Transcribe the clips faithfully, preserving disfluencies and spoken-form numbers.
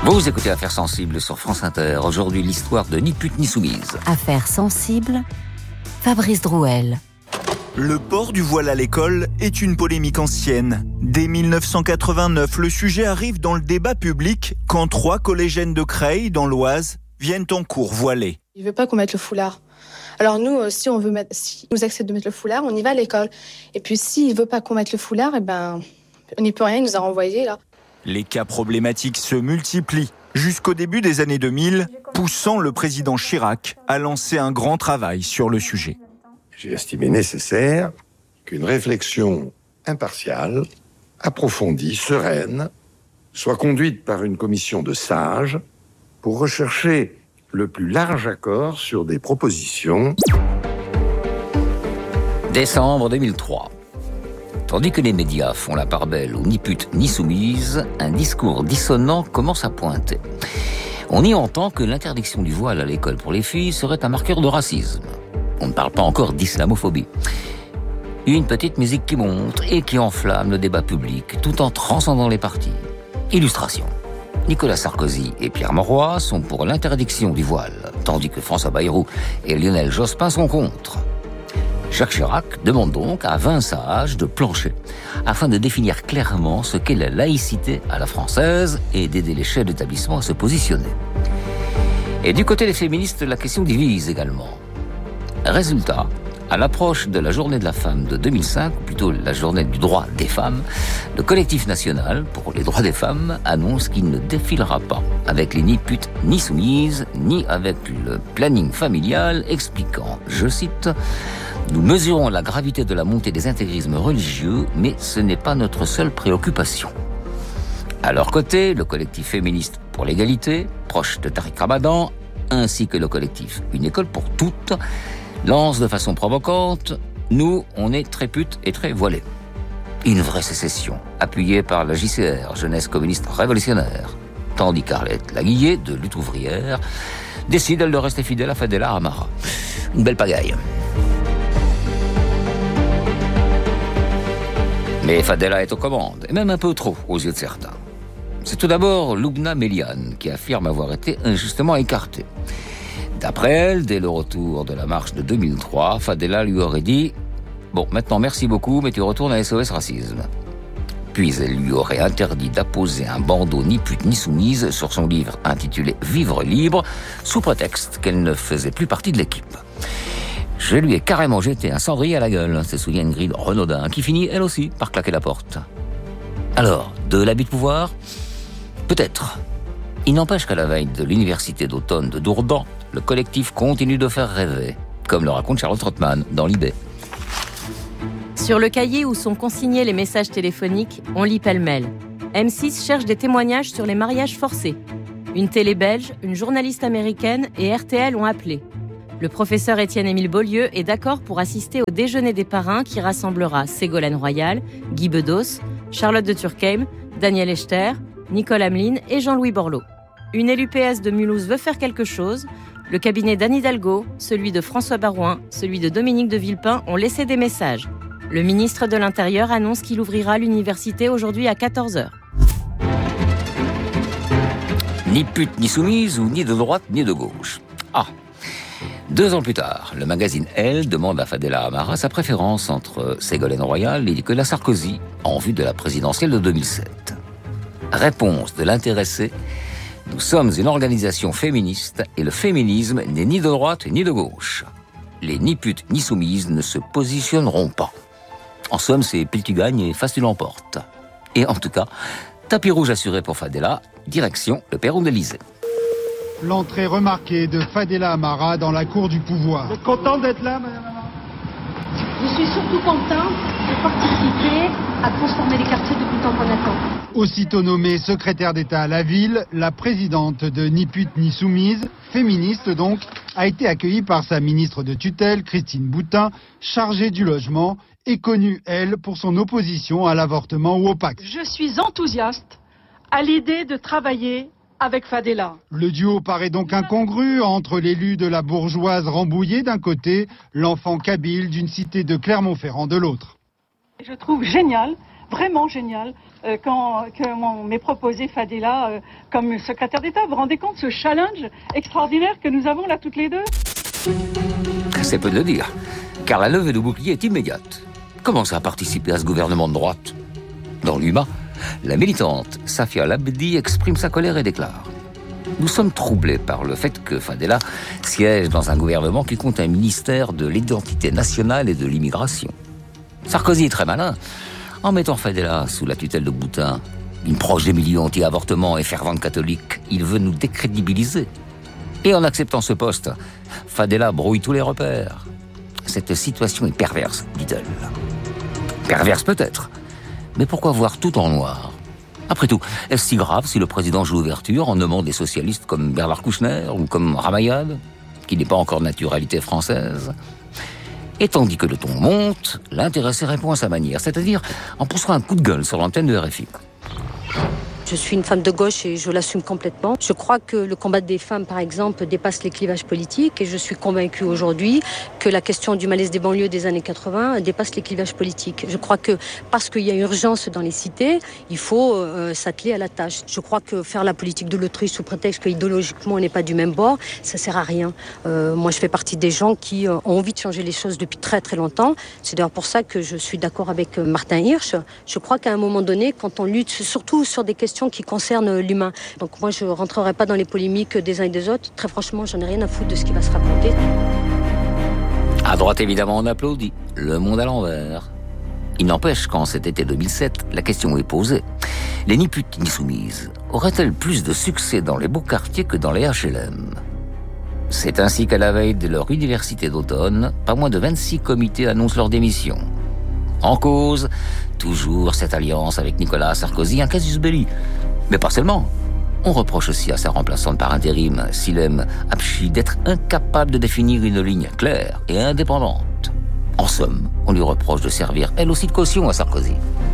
Vous écoutez Affaires sensibles sur France Inter. Aujourd'hui, l'histoire de Ni pute ni soumise. Affaires sensibles, Fabrice Drouel. Le port du voile à l'école est une polémique ancienne. Dès mille neuf cent quatre-vingt-neuf, le sujet arrive dans le débat public quand trois collégiennes de Creil, dans l'Oise, viennent en cours voilées. Il veut pas qu'on mette le foulard. Alors nous, si on veut mettre, si nous accepte de mettre le foulard, on y va à l'école. Et puis s'il veut pas qu'on mette le foulard, eh ben, on n'y peut rien, il nous a renvoyés là. Les cas problématiques se multiplient jusqu'au début des années deux mille, poussant le président Chirac à lancer un grand travail sur le sujet. J'ai estimé nécessaire qu'une réflexion impartiale, approfondie, sereine, soit conduite par une commission de sages pour rechercher le plus large accord sur des propositions. Décembre deux mille trois. Tandis que les médias font la part belle aux ni pute ni soumise, un discours dissonant commence à pointer. On y entend que l'interdiction du voile à l'école pour les filles serait un marqueur de racisme. On ne parle pas encore d'islamophobie. Une petite musique qui monte et qui enflamme le débat public tout en transcendant les partis. Illustration. Nicolas Sarkozy et Pierre Mauroy sont pour l'interdiction du voile, tandis que François Bayrou et Lionel Jospin sont contre. Jacques Chirac demande donc à vingt sages de plancher afin de définir clairement ce qu'est la laïcité à la française et d'aider les chefs d'établissement à se positionner. Et du côté des féministes, la question divise également. Résultat, à l'approche de la journée de la femme de deux mille cinq, ou plutôt la journée du droit des femmes, le collectif national pour les droits des femmes annonce qu'il ne défilera pas avec les ni putes ni soumises, ni avec le planning familial, expliquant, je cite, « Nous mesurons la gravité de la montée des intégrismes religieux, mais ce n'est pas notre seule préoccupation. » À leur côté, le collectif féministe pour l'égalité, proche de Tariq Ramadan, ainsi que le collectif Une école pour toutes, lance de façon provocante « Nous, on est très putes et très voilés ». Une vraie sécession, appuyée par la J C R, Jeunesse communiste révolutionnaire, tandis qu'Arlette Laguillet, de Lutte ouvrière, décide elle de rester fidèle à Fadela Amara. Une belle pagaille. Mais Fadela est aux commandes, et même un peu trop aux yeux de certains. C'est tout d'abord Loubna Méliane qui affirme avoir été injustement écartée. D'après elle, dès le retour de la marche de deux mille trois, Fadela lui aurait dit « Bon, maintenant merci beaucoup, mais tu retournes à S O S Racisme ». Puis elle lui aurait interdit d'apposer un bandeau ni pute ni soumise sur son livre intitulé « Vivre libre », sous prétexte qu'elle ne faisait plus partie de l'équipe. Je lui ai carrément jeté un cendrier à la gueule, se souvient Ingrid Renaudin, qui finit, elle aussi, par claquer la porte. Alors, de l'abus de pouvoir ? Peut-être. Il n'empêche qu'à la veille de l'université d'automne de Dourdan, le collectif continue de faire rêver, comme le raconte Charlotte Rothman dans Libé. Sur le cahier où sont consignés les messages téléphoniques, on lit pêle-mêle. M six cherche des témoignages sur les mariages forcés. Une télé belge, une journaliste américaine et R T L ont appelé. Le professeur Étienne-Émile Beaulieu est d'accord pour assister au déjeuner des parrains qui rassemblera Ségolène Royal, Guy Bedos, Charlotte de Turckheim, Daniel Echter, Nicole Hamelin et Jean-Louis Borloo. Une élue P S de Mulhouse veut faire quelque chose. Le cabinet d'Anne Hidalgo, celui de François Barouin, celui de Dominique de Villepin ont laissé des messages. Le ministre de l'Intérieur annonce qu'il ouvrira l'université aujourd'hui à quatorze heures. Ni pute ni soumise, ou ni de droite ni de gauche. Ah. Deux ans plus tard, le magazine Elle demande à Fadela Amara sa préférence entre Ségolène Royal et Nicolas Sarkozy en vue de la présidentielle de deux mille sept. Réponse de l'intéressé: nous sommes une organisation féministe et le féminisme n'est ni de droite ni de gauche. Les ni putes ni soumises ne se positionneront pas. En somme, c'est pile tu gagnes et face tu l'emportes. Et en tout cas, tapis rouge assuré pour Fadela, direction le perron de l'Élysée. L'entrée remarquée de Fadela Amara dans la cour du pouvoir. Vous êtes contente d'être là, madame Amara ? Je suis surtout contente de participer à transformer les quartiers depuis tant qu'on attend. Aussitôt nommée secrétaire d'État à la ville, la présidente de Ni pute ni soumise, féministe donc, a été accueillie par sa ministre de tutelle, Christine Boutin, chargée du logement, et connue, elle, pour son opposition à l'avortement ou au pacte. Je suis enthousiaste à l'idée de travailler avec Fadela. Le duo paraît donc incongru entre l'élu de la bourgeoise Rambouillet d'un côté, l'enfant kabyle d'une cité de Clermont-Ferrand de l'autre. Je trouve génial vraiment génial euh, quand, quand on m'ait proposé Fadela euh, comme secrétaire d'État. Vous vous rendez compte ce challenge extraordinaire que nous avons là toutes les deux? C'est peu de le dire, car la levée du bouclier est immédiate. Comment ça a participé à ce gouvernement de droite? Dans l'U M A, la militante Safia Labdi exprime sa colère et déclare: nous sommes troublés par le fait que Fadela siège dans un gouvernement qui compte un ministère de l'identité nationale et de l'immigration. Sarkozy est très malin. En mettant Fadela sous la tutelle de Boutin, une proche des milieux anti-avortement et fervente catholique, il veut nous décrédibiliser. Et en acceptant ce poste, Fadela brouille tous les repères. Cette situation est perverse, dit-elle. Perverse peut-être, mais pourquoi voir tout en noir? Après tout, est-ce si grave si le président joue l'ouverture en nommant des socialistes comme Bernard Kouchner ou comme Ramayad, qui n'est pas encore de naturalité française? Et tandis que le ton monte, l'intéressé répond à sa manière, c'est-à-dire en poussant un coup de gueule sur l'antenne de R F I. Je suis une femme de gauche et je l'assume complètement. Je crois que le combat des femmes, par exemple, dépasse les clivages politiques et je suis convaincue aujourd'hui que la question du malaise des banlieues des années quatre-vingts dépasse les clivages politiques. Je crois que parce qu'il y a urgence dans les cités, il faut euh, s'atteler à la tâche. Je crois que faire la politique de l'autruche sous prétexte qu'idéologiquement on n'est pas du même bord, ça sert à rien. Euh, moi, je fais partie des gens qui euh, ont envie de changer les choses depuis très très longtemps. C'est d'ailleurs pour ça que je suis d'accord avec euh, Martin Hirsch. Je crois qu'à un moment donné, quand on lutte surtout sur des questions qui concernent l'humain. Donc moi, je ne rentrerai pas dans les polémiques des uns et des autres. Très franchement, j'en ai rien à foutre de ce qui va se raconter. À droite, évidemment, on applaudit. Le monde à l'envers. Il n'empêche qu'en cet été deux mille sept, la question est posée. Les ni putes ni soumises auraient-elles plus de succès dans les beaux quartiers que dans les H L M? C'est ainsi qu'à la veille de leur université d'automne, pas moins de vingt-six comités annoncent leur démission. En cause, toujours cette alliance avec Nicolas Sarkozy, un casus belli. Mais pas seulement. On reproche aussi à sa remplaçante par intérim, Silem Abchi, d'être incapable de définir une ligne claire et indépendante. En somme, on lui reproche de servir elle aussi de caution à Sarkozy.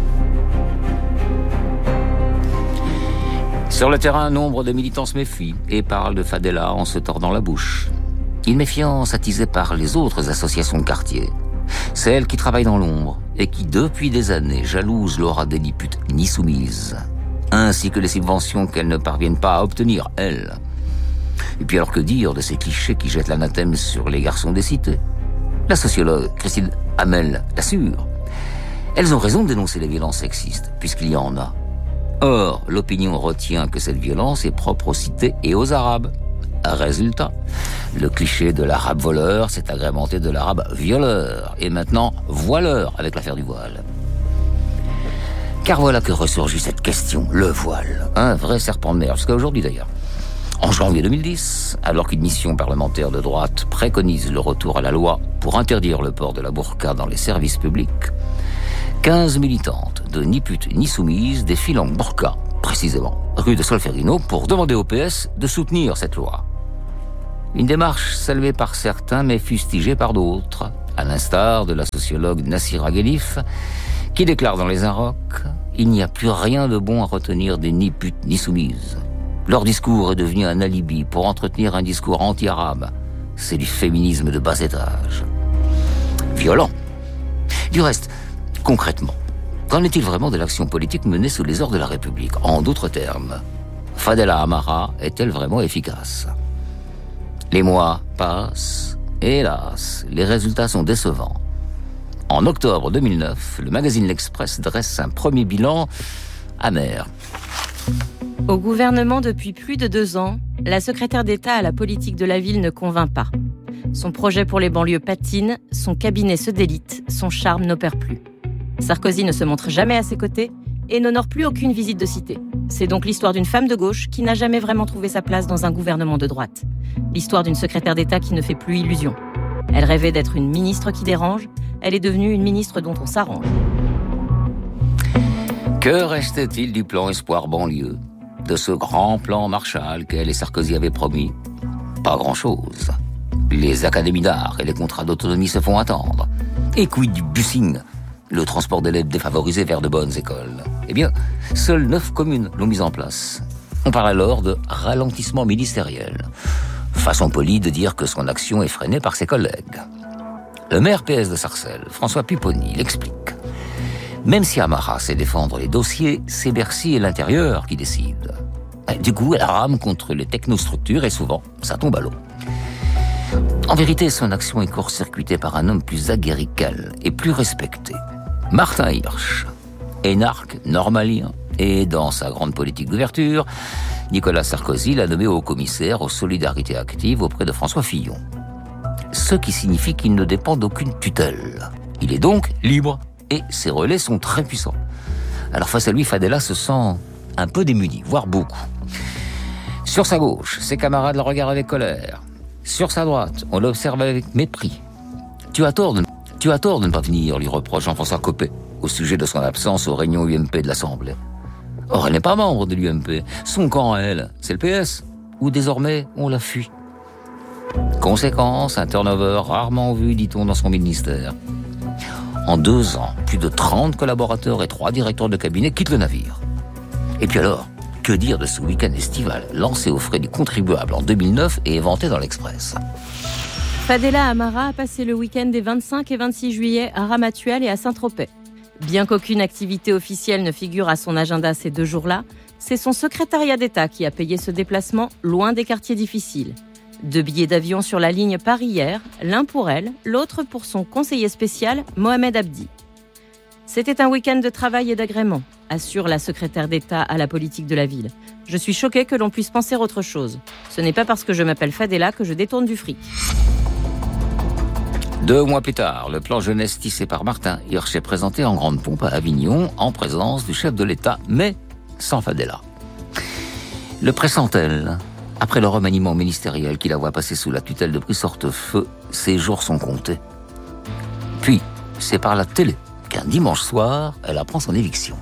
Sur le terrain, nombre de militants se méfient et parlent de Fadela en se tordant la bouche. Une méfiance attisée par les autres associations de quartier. Celles qui travaillent dans l'ombre et qui, depuis des années, jalousent l'aura des ni putes ni soumises, ainsi que les subventions qu'elles ne parviennent pas à obtenir, elles. Et puis alors que dire de ces clichés qui jettent l'anathème sur les garçons des cités? La sociologue Christine Hamel l'assure. Elles ont raison de dénoncer les violences sexistes, puisqu'il y en a. Or, l'opinion retient que cette violence est propre aux cités et aux Arabes. Résultat, le cliché de l'arabe voleur s'est agrémenté de l'arabe violeur, et maintenant voileur avec l'affaire du voile. Car voilà que ressurgit cette question, le voile, un vrai serpent de mer, jusqu'à aujourd'hui d'ailleurs. En janvier deux mille dix, alors qu'une mission parlementaire de droite préconise le retour à la loi pour interdire le port de la burqa dans les services publics, quinze militantes de ni putes ni soumises défilent en burqa, précisément, rue de Solferino, pour demander au P S de soutenir cette loi. Une démarche saluée par certains, mais fustigée par d'autres, à l'instar de la sociologue Nassira Ghelif, qui déclare dans Les Inrocks « Il n'y a plus rien de bon à retenir des ni putes ni soumises. Leur discours est devenu un alibi pour entretenir un discours anti-arabe. C'est du féminisme de bas étage. » Violent. Du reste, concrètement, qu'en est-il vraiment de l'action politique menée sous les ordres de la République? En d'autres termes, Fadela Amara est-elle vraiment efficace? Les mois passent, et hélas, les résultats sont décevants. En octobre deux mille neuf, le magazine L'Express dresse un premier bilan amer. Au gouvernement depuis plus de deux ans, la secrétaire d'État à la politique de la ville ne convainc pas. Son projet pour les banlieues patine, son cabinet se délite, son charme n'opère plus. Sarkozy ne se montre jamais à ses côtés et n'honore plus aucune visite de cité. C'est donc l'histoire d'une femme de gauche qui n'a jamais vraiment trouvé sa place dans un gouvernement de droite. L'histoire d'une secrétaire d'État qui ne fait plus illusion. Elle rêvait d'être une ministre qui dérange, elle est devenue une ministre dont on s'arrange. Que restait-il du plan Espoir banlieue? De ce grand plan Marshall qu'elle et Sarkozy avaient promis? Pas grand-chose. Les académies d'art et les contrats d'autonomie se font attendre. Et quid du busing, le transport d'élèves défavorisés vers de bonnes écoles? Eh bien, seules neuf communes l'ont mis en place. On parle alors de ralentissement ministériel. Façon polie de dire que son action est freinée par ses collègues. Le maire P S de Sarcelles, François Pupponi, l'explique. Même si Amara sait défendre les dossiers, c'est Bercy et l'intérieur qui décident. Du coup, elle rame contre les technostructures et souvent, ça tombe à l'eau. En vérité, son action est court-circuitée par un homme plus aguerri qu'elle et plus respecté. Martin Hirsch, énarque normalien, et dans sa grande politique d'ouverture, Nicolas Sarkozy l'a nommé haut-commissaire aux solidarités actives auprès de François Fillon. Ce qui signifie qu'il ne dépend d'aucune tutelle. Il est donc libre et ses relais sont très puissants. Alors face à lui, Fadela se sent un peu démuni, voire beaucoup. Sur sa gauche, ses camarades le regardent avec colère. Sur sa droite, on l'observe avec mépris. Tu as tort de, tu as tort de ne pas venir, lui reproche Jean-François Copé au sujet de son absence aux réunions U M P de l'Assemblée. Or, elle n'est pas membre de l'U M P. Son camp, elle, c'est le P S, où désormais on la fuit. Conséquence, un turnover rarement vu, dit-on, dans son ministère. En deux ans, plus de trente collaborateurs et trois directeurs de cabinet quittent le navire. Et puis alors, que dire de ce week-end estival lancé aux frais du contribuable en deux mille neuf et éventé dans l'Express? Fadela Amara a passé le week-end des vingt-cinq et vingt-six juillet à Ramatuelle et à Saint-Tropez. Bien qu'aucune activité officielle ne figure à son agenda ces deux jours-là, c'est son secrétariat d'État qui a payé ce déplacement loin des quartiers difficiles. Deux billets d'avion sur la ligne Paris-Hyères, l'un pour elle, l'autre pour son conseiller spécial, Mohamed Abdi. C'était un week-end de travail et d'agrément, assure la secrétaire d'État à la politique de la ville. Je suis choquée que l'on puisse penser autre chose. Ce n'est pas parce que je m'appelle Fadela que je détourne du fric. Deux mois plus tard, le plan jeunesse tissé par Martin Hirsch est présenté en grande pompe à Avignon, en présence du chef de l'État, mais sans Fadela. Le pressent-elle? Après le remaniement ministériel qui la voit passer sous la tutelle de Brice Hortefeux, ses jours sont comptés. Puis, c'est par la télé qu'un dimanche soir, elle apprend son éviction.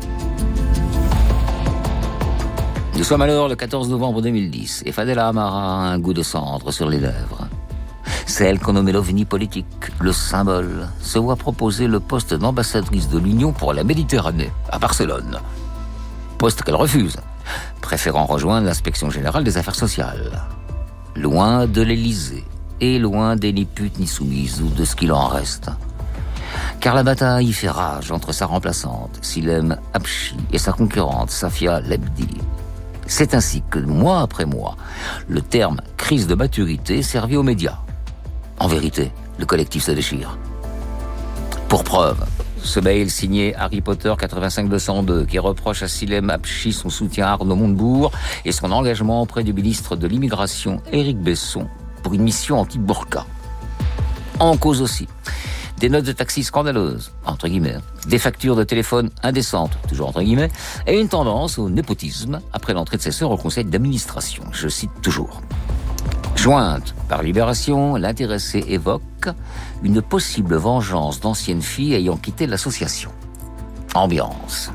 Nous sommes alors le quatorze novembre deux mille dix et Fadela Amara a un goût de cendre sur les lèvres. Celle qu'on nommait l'ovni politique, le symbole, se voit proposer le poste d'ambassadrice de l'Union pour la Méditerranée, à Barcelone. Poste qu'elle refuse, préférant rejoindre l'inspection générale des affaires sociales. Loin de l'Élysée, et loin des ni putes ni soumises, ou de ce qu'il en reste. Car la bataille fait rage entre sa remplaçante, Silem Habchi, et sa concurrente, Safia Lebdi. C'est ainsi que, mois après mois, le terme « crise de maturité » servit aux médias. En vérité, le collectif se déchire. Pour preuve, ce mail signé Harry Potter quatre-vingt-cinq deux cent deux qui reproche à Silem Habchi son soutien à Arnaud Montebourg et son engagement auprès du ministre de l'Immigration, Éric Besson, pour une mission anti-burqa. En cause aussi, des notes de taxi scandaleuses, entre guillemets, des factures de téléphone indécentes, toujours entre guillemets, et une tendance au népotisme après l'entrée de ses sœurs au conseil d'administration. Je cite toujours. Jointe par Libération, l'intéressé évoque une possible vengeance d'anciennes filles ayant quitté l'association. Ambiance.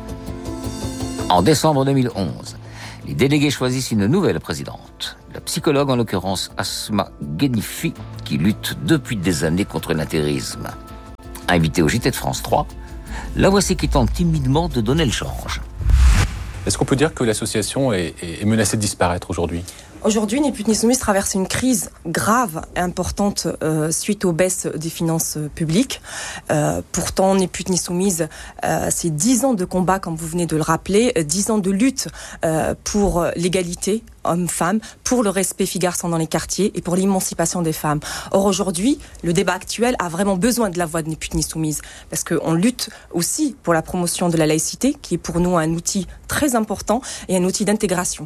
En décembre deux mille onze, les délégués choisissent une nouvelle présidente. La psychologue, en l'occurrence Asma Ghenifi, qui lutte depuis des années contre l'intérisme. Invitée au J T de France trois, la voici qui tente timidement de donner le change. Est-ce qu'on peut dire que l'association est, est menacée de disparaître aujourd'hui ? Aujourd'hui, Ni Putes Ni Soumises traverse une crise grave et importante euh, suite aux baisses des finances publiques. Euh, pourtant, Ni Putes Ni Soumises, euh, c'est dix ans de combat, comme vous venez de le rappeler, dix ans de lutte euh, pour l'égalité hommes-femmes, pour le respect filles-garçons dans les quartiers et pour l'émancipation des femmes. Or, aujourd'hui, le débat actuel a vraiment besoin de la voix de Ni Putes Ni Soumises parce qu'on lutte aussi pour la promotion de la laïcité, qui est pour nous un outil très important et un outil d'intégration.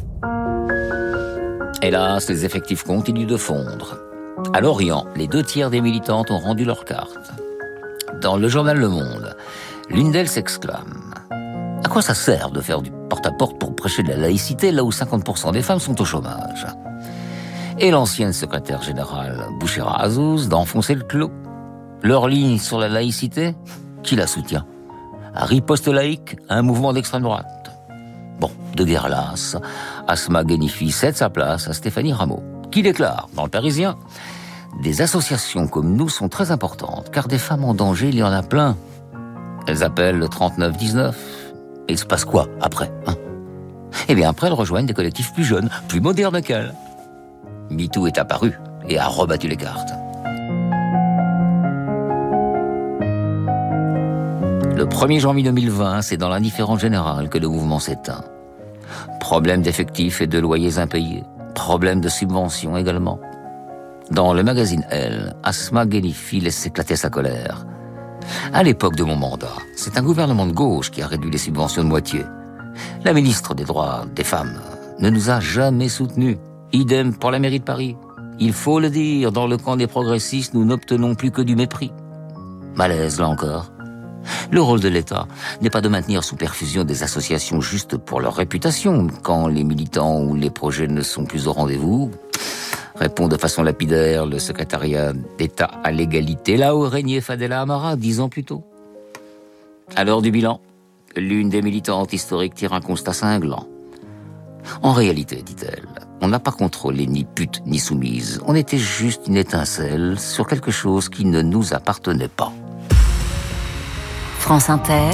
Hélas, les effectifs continuent de fondre. À Lorient, les deux tiers des militantes ont rendu leur carte. Dans le journal Le Monde, l'une d'elles s'exclame « À quoi ça sert de faire du porte-à-porte pour prêcher de la laïcité là où cinquante pour cent des femmes sont au chômage ?» Et l'ancienne secrétaire générale Bouchera Azouz d'enfoncer le clou. Leur ligne sur la laïcité, qui la soutient ? À riposte laïque, un mouvement d'extrême droite. Bon, de guerre lasse, Asma Ghenifi cède sa place à Stéphanie Rameau, qui déclare, dans le Parisien, « Des associations comme nous sont très importantes, car des femmes en danger, il y en a plein. » Elles appellent le trente-neuf dix-neuf. Et il se passe quoi après, hein ? Eh bien, après, elles rejoignent des collectifs plus jeunes, plus modernes qu'elles. MeToo est apparu et a rebattu les cartes. Le premier janvier deux mille vingt, c'est dans l'indifférence générale que le mouvement s'éteint. Problème d'effectifs et de loyers impayés. Problème de subventions également. Dans le magazine Elle, Asma Ghenifi laisse éclater sa colère. À l'époque de mon mandat, c'est un gouvernement de gauche qui a réduit les subventions de moitié. La ministre des Droits des Femmes ne nous a jamais soutenus. Idem pour la mairie de Paris. Il faut le dire, dans le camp des progressistes, nous n'obtenons plus que du mépris. Malaise, là encore. Le rôle de l'État n'est pas de maintenir sous perfusion des associations juste pour leur réputation, quand les militants ou les projets ne sont plus au rendez-vous. Répond de façon lapidaire le secrétariat d'État à l'égalité, là où régnait Fadela Amara dix ans plus tôt. À l'heure du bilan, l'une des militantes historiques tire un constat cinglant. En réalité, dit-elle, on n'a pas contrôlé ni pute ni soumise. On était juste une étincelle sur quelque chose qui ne nous appartenait pas. France Inter.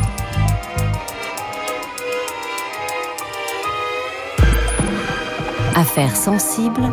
Affaires sensibles.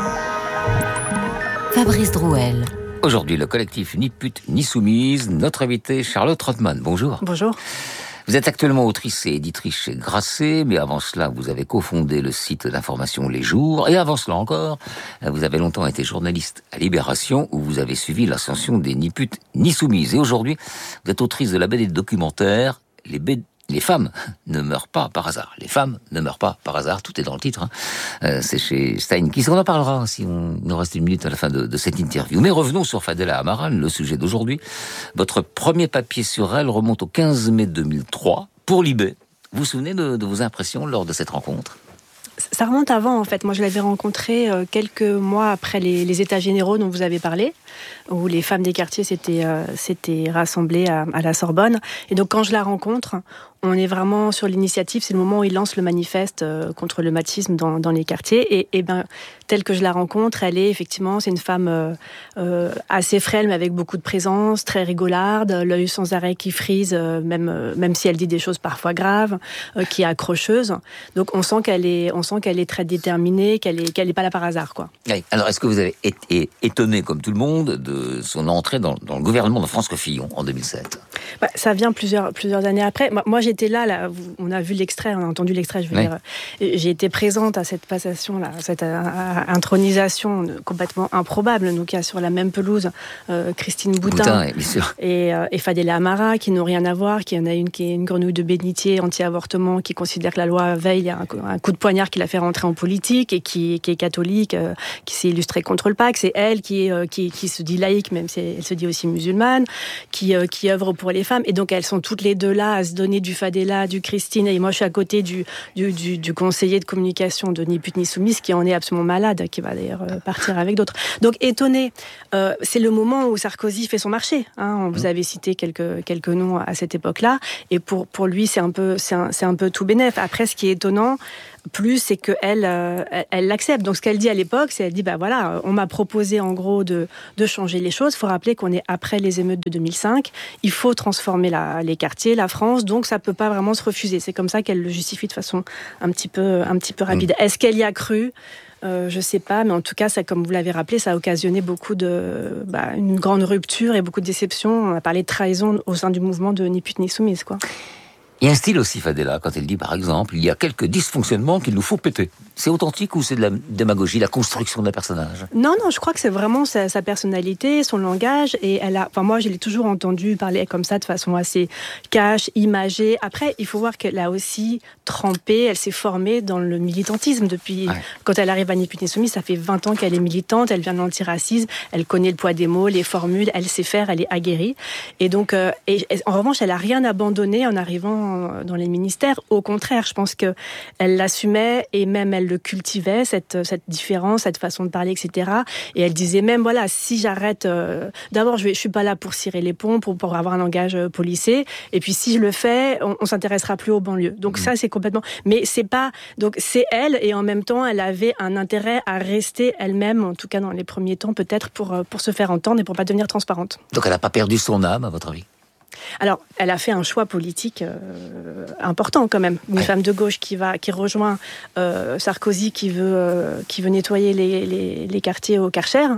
Fabrice Drouel. Aujourd'hui, le collectif Ni pute ni soumise. Notre invité, Charlotte Rothman. Bonjour. Bonjour. Vous êtes actuellement autrice et éditrice chez Grasset, mais avant cela, vous avez cofondé le site d'information Les Jours. Et avant cela encore, vous avez longtemps été journaliste à Libération, où vous avez suivi l'ascension des Ni putes ni soumises. Et aujourd'hui, vous êtes autrice de la B D de documentaire Les B D. Les femmes ne meurent pas par hasard. Les femmes ne meurent pas par hasard. Tout est dans le titre. Hein. Euh, c'est chez Steinkiss. On en parlera si on il nous reste une minute à la fin de, de cette interview. Mais revenons sur Fadela Amara, le sujet d'aujourd'hui. Votre premier papier sur elle remonte au quinze mai deux mille trois pour Libé. Vous vous souvenez de, de vos impressions lors de cette rencontre ? Ça remonte avant, en fait. Moi, je l'avais rencontrée euh, quelques mois après les, les états généraux dont vous avez parlé, où les femmes des quartiers s'étaient, euh, s'étaient rassemblées à, à la Sorbonne. Et donc, quand je la rencontre, on est vraiment sur l'initiative. C'est le moment où il lance le manifeste euh, contre le machisme dans, dans les quartiers. Et, et ben, telle que je la rencontre, elle est effectivement, c'est une femme euh, euh, assez frêle, mais avec beaucoup de présence, très rigolarde, l'œil sans arrêt qui frise, euh, même, euh, même si elle dit des choses parfois graves, euh, qui est accrocheuse. Donc, on sent qu'elle est, on sent qu'elle est très déterminée, qu'elle est, qu'elle n'est pas là par hasard, quoi. Oui. Alors, est-ce que vous avez été étonné, comme tout le monde, de son entrée dans, dans le gouvernement de François Fillon en deux mille sept ? Bah, ça vient plusieurs, plusieurs années après. Moi, moi j'étais là, là, on a vu l'extrait, on a entendu l'extrait, je veux oui. dire. J'ai été présente à cette passation-là, cette euh, intronisation complètement improbable, nous qui a sur la même pelouse euh, Christine Boutin, Boutin oui, bien sûr. Et, euh, et Fadela Amara, qui n'ont rien à voir, qui en a une qui est une grenouille de bénitier anti-avortement, qui considère que la loi Veil a un, un coup de poignard qui l'a fait rentrer en politique et qui, qui est catholique, euh, qui s'est illustrée contre le P A C. C'est elle qui, euh, qui, qui se dit laïque, même si elle se dit aussi musulmane, qui, euh, qui œuvre pour les femmes. Et donc, elles sont toutes les deux là à se donner du Fadela, du Christine. Et moi, je suis à côté du, du, du, du conseiller de communication de Ni pute ni soumise, qui en est absolument malade, qui va d'ailleurs euh, partir avec d'autres. Donc, étonné, euh, c'est le moment où Sarkozy fait son marché. Hein. Vous avez cité quelques, quelques noms à cette époque-là. Et pour, pour lui, c'est un peu, c'est un, c'est un peu tout bénef. Après, ce qui est étonnant, plus, c'est qu'elle euh, elle l'accepte. Donc, ce qu'elle dit à l'époque, c'est elle dit, bah voilà, on m'a proposé en gros de, de changer les choses. Il faut rappeler qu'on est après les émeutes de deux mille cinq. Il faut transformer la, les quartiers, la France. Donc, ça peut pas vraiment se refuser. C'est comme ça qu'elle le justifie de façon un petit peu, un petit peu rapide. Mmh. Est-ce qu'elle y a cru ? Euh, je sais pas, mais en tout cas, ça, comme vous l'avez rappelé, ça a occasionné beaucoup de, bah, une grande rupture et beaucoup de déception. On a parlé de trahison au sein du mouvement de Ni pute ni soumise, quoi. Il y a un style aussi, Fadela, quand elle dit, par exemple, il y a quelques dysfonctionnements qu'il nous faut péter. C'est authentique ou c'est de la démagogie, la construction d'un personnage ? Non, non, je crois que c'est vraiment sa, sa personnalité, son langage, et elle a, enfin moi, je l'ai toujours entendu parler comme ça, de façon assez cash, imagée. Après, il faut voir qu'elle a aussi trempé, elle s'est formée dans le militantisme depuis, ouais. Quand elle arrive à Ni pute ni soumise, ça fait vingt ans qu'elle est militante, elle vient de l'antiracisme, elle connaît le poids des mots, les formules, elle sait faire, elle est aguerrie. Et donc, euh, et, en revanche, elle a rien abandonné en arrivant dans les ministères. Au contraire, je pense qu'elle l'assumait et même elle le cultivait, cette, cette différence, cette façon de parler, et cetera. Et elle disait même, voilà, si j'arrête... Euh, d'abord, je ne suis pas là pour cirer les ponts, pour, pour avoir un langage policé. Et puis, si je le fais, on ne s'intéressera plus aux banlieues. Donc mmh. ça, c'est complètement... Mais c'est pas... Donc, c'est elle, et en même temps, elle avait un intérêt à rester elle-même, en tout cas dans les premiers temps, peut-être, pour, pour se faire entendre et pour ne pas devenir transparente. Donc, elle n'a pas perdu son âme, à votre avis ? Alors, elle a fait un choix politique euh, important quand même. Une ouais. femme de gauche qui va, qui rejoint euh, Sarkozy, qui veut, euh, qui veut nettoyer les, les, les quartiers au Karcher.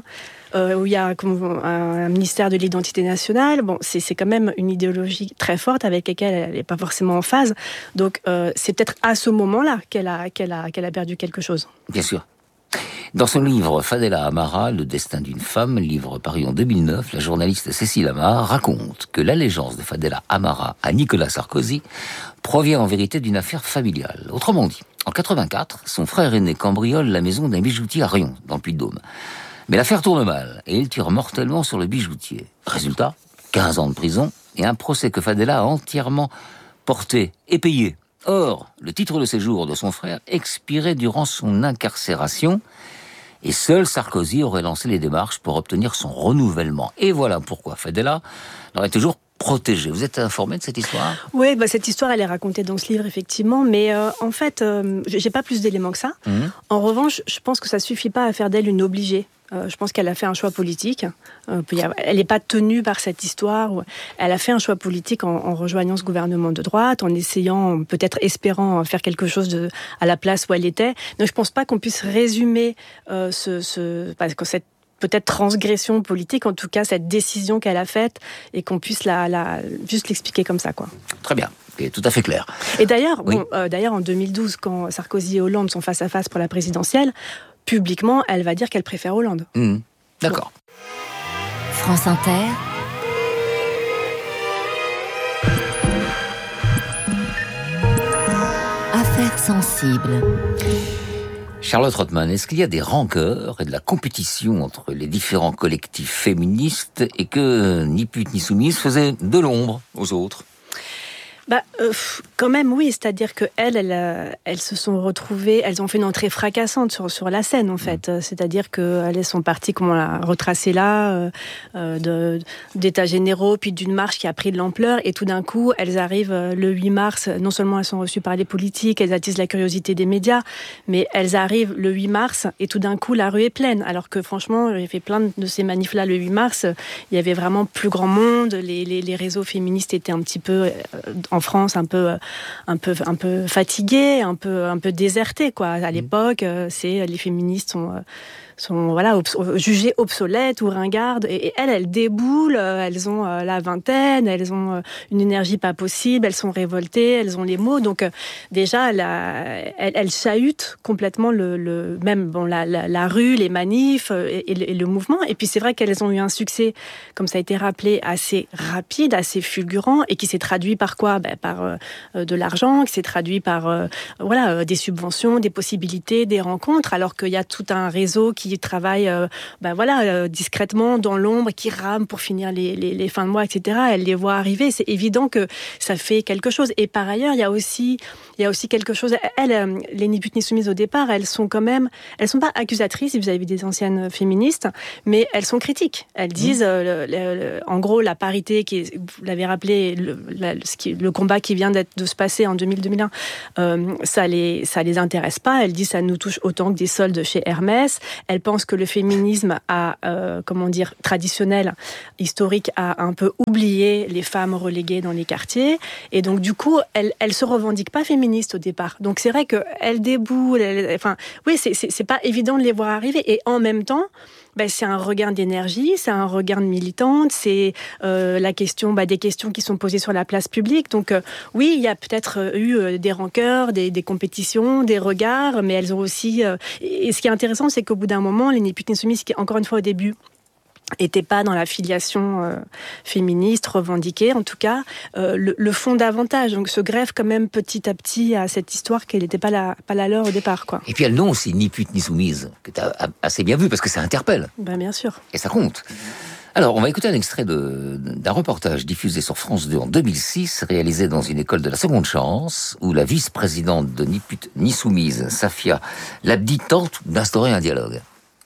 euh, où il y a comme, un, un ministère de l'identité nationale. Bon, c'est, c'est quand même une idéologie très forte avec laquelle elle n'est pas forcément en phase. Donc, euh, c'est peut-être à ce moment-là qu'elle a, qu'elle a, qu'elle a perdu quelque chose. Bien sûr. Dans son livre Fadela Amara, Le destin d'une femme, livre paru en deux mille neuf, la journaliste Cécile Amar raconte que l'allégeance de Fadela Amara à Nicolas Sarkozy provient en vérité d'une affaire familiale. Autrement dit, en quatre-vingt-quatre, son frère aîné cambriole la maison d'un bijoutier à Rion, dans le Puy-de-Dôme. Mais l'affaire tourne mal et il tire mortellement sur le bijoutier. Résultat, quinze ans de prison et un procès que Fadela a entièrement porté et payé. Or, le titre de séjour de son frère expirait durant son incarcération et seul Sarkozy aurait lancé les démarches pour obtenir son renouvellement. Et voilà pourquoi Fadela l'aurait toujours protégé. Vous êtes informé de cette histoire ? Oui, bah, cette histoire, elle est racontée dans ce livre, effectivement, mais euh, en fait, euh, j'ai pas plus d'éléments que ça. Mmh. En revanche, je pense que ça suffit pas à faire d'elle une obligée. Euh, je pense qu'elle a fait un choix politique. Euh, elle n'est pas tenue par cette histoire. Elle a fait un choix politique en, en rejoignant ce gouvernement de droite, en essayant, peut-être espérant faire quelque chose de, à la place où elle était. Donc je ne pense pas qu'on puisse résumer euh, ce, ce, parce que cette peut-être transgression politique, en tout cas cette décision qu'elle a faite, et qu'on puisse la, la, juste l'expliquer comme ça, quoi. Très bien, c'est tout à fait clair. Et d'ailleurs, oui. bon, euh, d'ailleurs en deux mille douze, quand Sarkozy et Hollande sont face à face pour la présidentielle, publiquement, elle va dire qu'elle préfère Hollande. Mmh. D'accord. Bon. France Inter. Affaires sensibles. Charlotte Rothman, est-ce qu'il y a des rancœurs et de la compétition entre les différents collectifs féministes et que ni pute ni soumise faisait de l'ombre aux autres ? Bah, euh, quand même, oui. C'est-à-dire que elles, elles, elles se sont retrouvées, elles ont fait une entrée fracassante sur sur la scène, en fait. Mmh. C'est-à-dire que elles sont parties, comme on l'a retracé là, euh, de d'états généraux, puis d'une marche qui a pris de l'ampleur, et tout d'un coup, elles arrivent le huit mars. Non seulement elles sont reçues par les politiques, elles attisent la curiosité des médias, mais elles arrivent le huit mars, et tout d'un coup, la rue est pleine. Alors que franchement, j'ai fait plein de ces manifs-là le huit mars. Il y avait vraiment plus grand monde. Les les, les réseaux féministes étaient un petit peu euh, en France un peu un peu un peu fatigués, un peu un peu désertés, quoi. À l'époque, c'est les féministes sont sont voilà obs- jugées obsolètes ou ringardes, et, et elles elles déboulent, elles ont euh, la vingtaine, elles ont euh, une énergie pas possible, elles sont révoltées, elles ont les mots, donc euh, déjà la, elles, elles chahutent complètement le, le même bon la, la, la rue, les manifs euh, et, et, le, et le mouvement. Et puis c'est vrai qu'elles ont eu un succès, comme ça a été rappelé, assez rapide, assez fulgurant, et qui s'est traduit par quoi ? Ben, par euh, de l'argent, qui s'est traduit par euh, voilà euh, des subventions, des possibilités, des rencontres, alors qu'il y a tout un réseau qui travaille euh, ben voilà, euh, discrètement dans l'ombre, qui rame pour finir les, les, les fins de mois, et cetera. Elle les voit arriver. C'est évident que ça fait quelque chose. Et par ailleurs, il y a aussi, il y a aussi quelque chose. Elles, euh, les Ni putes ni soumises au départ, elles sont quand même, elles sont pas accusatrices vis-à-vis des anciennes féministes, mais elles sont critiques. Elles disent, euh, le, le, en gros, la parité, qui est, vous l'avez rappelé, le, la, ce qui, le combat qui vient d'être, de se passer en deux mille deux mille un, euh, ça les, ça les intéresse pas. Elles disent, ça nous touche autant que des soldes chez Hermès. Elles pensent que le féminisme a, euh, comment dire, traditionnel, historique, a un peu oublié les femmes reléguées dans les quartiers. Et donc, du coup, elles, elles se revendiquent pas féministes au départ. Donc, c'est vrai qu'elles déboulent. Elles, enfin, oui, c'est, c'est, c'est pas évident de les voir arriver. Et en même temps, ben, c'est un regain d'énergie, c'est un regain de militante, c'est euh, la question, ben, des questions qui sont posées sur la place publique. Donc euh, oui, il y a peut-être euh, eu euh, des rancœurs, des, des compétitions, des regards, mais elles ont aussi... Euh, et ce qui est intéressant, c'est qu'au bout d'un moment, les Ni putes ni soumises, qui encore une fois au début n'étaient pas dans la filiation euh, féministe, revendiquée en tout cas, euh, le, le font davantage. Donc se greffe quand même petit à petit à cette histoire qu'elle n'était pas la, pas la leur au départ, quoi. Et puis elles n'ont aussi Ni pute ni soumise, que tu as assez bien vu, parce que ça interpelle. Ben, bien sûr. Et ça compte. Alors, on va écouter un extrait de, d'un reportage diffusé sur France deux en deux mille six, réalisé dans une école de la seconde chance, où la vice-présidente de Ni pute ni soumise, Safia Labdi, tente d'instaurer un dialogue.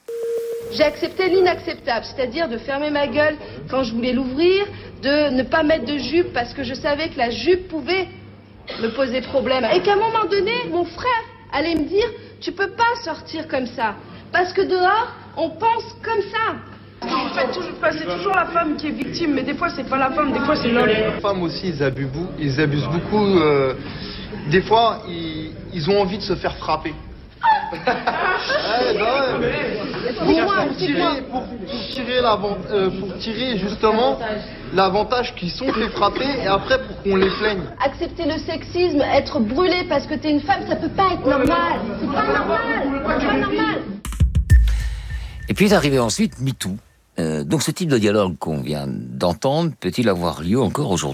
J'ai accepté l'inacceptable, c'est-à-dire de fermer ma gueule quand je voulais l'ouvrir, de ne pas mettre de jupe parce que je savais que la jupe pouvait me poser problème. Et qu'à un moment donné, mon frère allait me dire « Tu peux pas sortir comme ça, parce que dehors, on pense comme ça ». Vous faites toujours, c'est toujours la femme qui est victime, mais des fois c'est pas la femme, des fois c'est l'homme. Les femmes aussi, ils abusent, ils abusent beaucoup. Euh, des fois, ils, ils ont envie de se faire frapper. Ouais, bah ouais. Pour, pour, tirer, pour, pour, tirer euh, pour tirer justement l'avantage qu'ils sont fait frapper et après pour qu'on les plaigne. Accepter le sexisme, être brûlé parce que t'es une femme, ça peut pas être normal. C'est pas normal. C'est pas normal. Et puis est arrivé ensuite MeToo. Euh, donc ce type de dialogue qu'on vient d'entendre peut-il avoir lieu encore aujourd'hui ?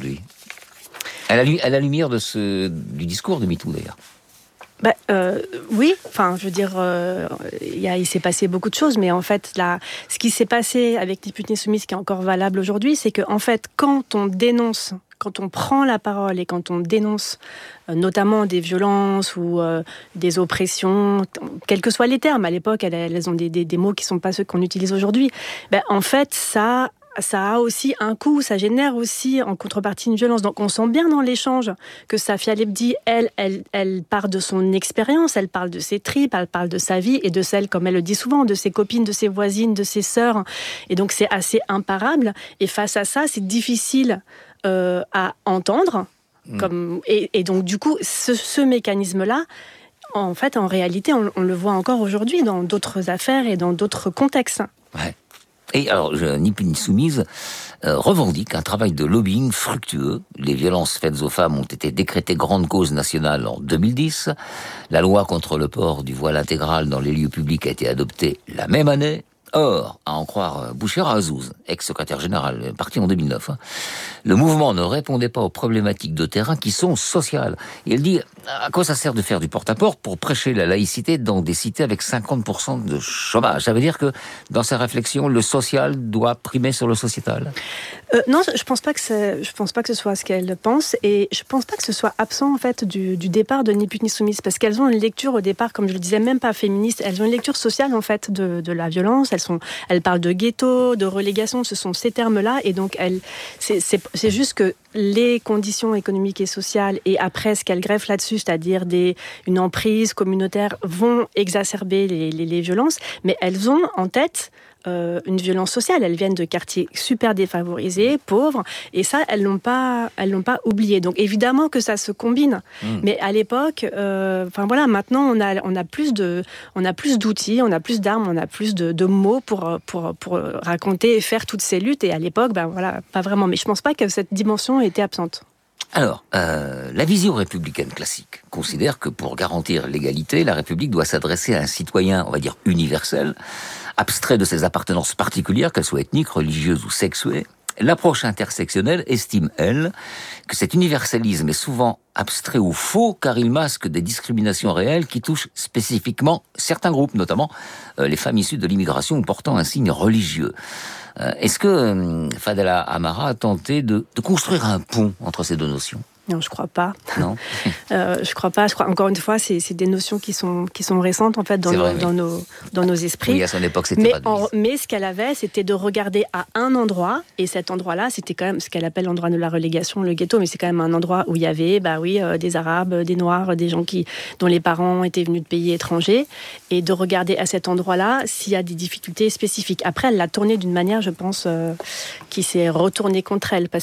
À la, à la lumière de ce, du discours de MeToo d'ailleurs. Bah, euh, oui, enfin, je veux dire, euh, y a, il s'est passé beaucoup de choses, mais en fait, là, ce qui s'est passé avec Ni pute ni soumise, qui est encore valable aujourd'hui, c'est que, en fait, quand on dénonce, quand on prend la parole et quand on dénonce, euh, notamment des violences ou euh, des oppressions, quels que soient les termes, à l'époque, elles, elles ont des, des, des mots qui sont pas ceux qu'on utilise aujourd'hui. Ben, en fait, ça. Ça a aussi un coût, ça génère aussi en contrepartie une violence. Donc on sent bien dans l'échange que Safia Lebdi, elle, elle, elle part de son expérience, elle parle de ses tripes, elle parle de sa vie et de celle, comme elle le dit souvent, de ses copines, de ses voisines, de ses sœurs. Et donc c'est assez imparable. Et face à ça, c'est difficile euh, à entendre. Mmh. Comme, et, et donc du coup, ce, ce mécanisme-là, en fait, en réalité, on, on le voit encore aujourd'hui dans d'autres affaires et dans d'autres contextes. Ouais. Et alors, je, Ni pute ni soumise euh, revendique un travail de lobbying fructueux. Les violences faites aux femmes ont été décrétées grande cause nationale en deux mille dix. La loi contre le port du voile intégral dans les lieux publics a été adoptée la même année. Or, à en croire Bouchera Azouz, ex-secrétaire général, parti en deux mille neuf, hein, le mouvement ne répondait pas aux problématiques de terrain qui sont sociales. Et elle dit, à quoi ça sert de faire du porte-à-porte pour prêcher la laïcité dans des cités avec cinquante pour cent de chômage ? Ça veut dire que, dans sa réflexion, le social doit primer sur le sociétal ? Euh, non, je pense pas que c'est, je pense pas que ce soit ce qu'elle pense, et je pense pas que ce soit absent en fait du, du départ de Ni pute ni soumise, parce qu'elles ont une lecture au départ, comme je le disais, même pas féministe. Elles ont une lecture sociale en fait de, de la violence. Elles sont, elles parlent de ghetto, de relégation. Ce sont ces termes-là, et donc elles, c'est, c'est, c'est juste que les conditions économiques et sociales, et après ce qu'elles greffent là-dessus, c'est-à-dire des, une emprise communautaire, vont exacerber les, les, les violences, mais elles ont en tête Euh, une violence sociale. Elles viennent de quartiers super défavorisés, pauvres, et ça, elles l'ont pas, elles l'ont pas oublié. Donc évidemment que ça se combine. Mmh. Mais à l'époque, euh, enfin voilà, maintenant on a, on a plus de, on a plus d'outils, on a plus d'armes, on a plus de, de mots pour, pour, pour raconter et faire toutes ces luttes. Et à l'époque, ben voilà, pas vraiment. Mais je pense pas que cette dimension était absente. Alors, euh, la vision républicaine classique considère que pour garantir l'égalité, la République doit s'adresser à un citoyen, on va dire, universel, abstrait de ses appartenances particulières, qu'elles soient ethniques, religieuses ou sexuées. L'approche intersectionnelle estime, elle, que cet universalisme est souvent abstrait ou faux, car il masque des discriminations réelles qui touchent spécifiquement certains groupes, notamment euh, les femmes issues de l'immigration ou portant un signe religieux. Euh, est-ce que euh, Fadela Amara a tenté de, de construire un pont entre ces deux notions ? Non, je crois pas. Non. euh, je crois pas. Je crois encore une fois, c'est, c'est des notions qui sont qui sont récentes en fait dans, nos, vrai, dans nos dans nos esprits. Oui, à son époque, c'était mais pas de en, mais ce qu'elle avait, c'était de regarder à un endroit, et cet endroit-là, c'était quand même ce qu'elle appelle l'endroit de la relégation, le ghetto, mais c'est quand même un endroit où il y avait, bah oui, euh, des Arabes, des Noirs, des gens qui dont les parents étaient venus de pays étrangers, et de regarder à cet endroit-là s'il y a des difficultés spécifiques. Après, elle l'a tourné d'une manière, je pense, euh, qui s'est retournée contre elle, parce